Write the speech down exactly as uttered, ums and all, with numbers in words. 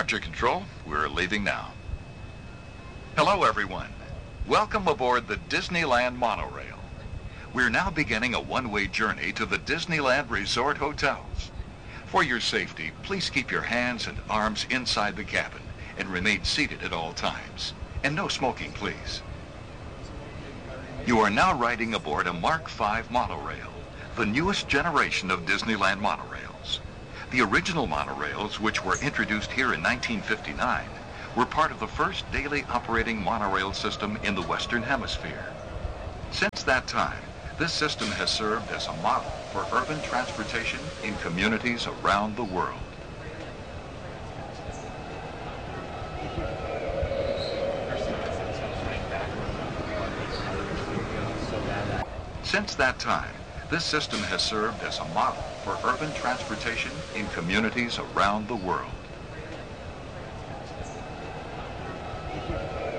Departure control, we're leaving now. Hello, everyone. Welcome aboard the Disneyland Monorail. We're now beginning a one-way journey to the Disneyland Resort hotels. For your safety, please keep your hands and arms inside the cabin and remain seated at all times. And no smoking, please. You are now riding aboard a Mark five monorail, the newest generation of Disneyland monorails. The original monorails, which were introduced here in nineteen fifty-nine, were part of the first daily operating monorail system in the Western Hemisphere. Since that time, this system has served as a model for urban transportation in communities around the world. Since that time, this system has served as a model for urban transportation in communities around the world.